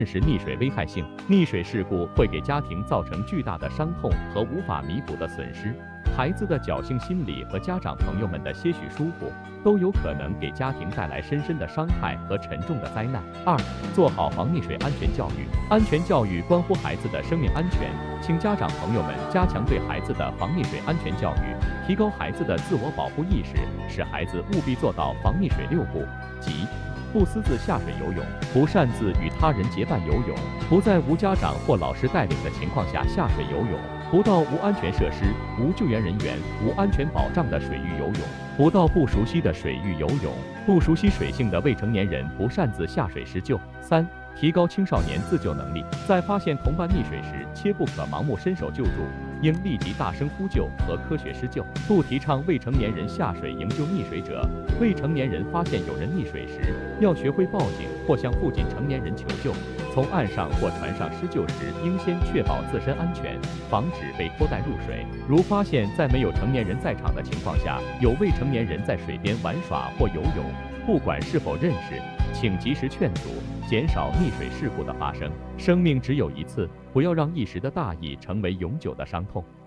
识溺水危害性。溺水事故会给家庭造成巨大的伤痛和无法弥补的损失。孩子的侥幸心理和家长朋友们的些许疏忽，都有可能给家庭带来深深的伤害和沉重的灾难。2、做好防溺水安全教育。安全教育关乎孩子的生命安全，请家长朋友们加强对孩子的防溺水安全教育，提高孩子的自我保护意识，使孩子务必做到防溺水6步，即不私自下水游泳，不擅自与他人结伴游泳，不在无家长或老师带领的情况下下水游泳，不到无安全设施、无救援人员、无安全保障的水域游泳，不到不熟悉的水域游泳，不熟悉水性的未成年人不擅自下水施救。3、提高青少年自救能力，在发现同伴溺水时，切不可盲目伸手救助，应立即大声呼救和科学施救，不提倡未成年人下水营救溺水者。未成年人发现有人溺水时，要学会报警或向附近成年人求救。从岸上或船上施救时，应先确保自身安全，防止被拖带入水。如发现在没有成年人在场的情况下，有未成年人在水边玩耍或游泳，不管是否认识，请及时劝阻，减少溺水事故的发生。生命只有一次，不要让一时的大意成为永久的伤痛。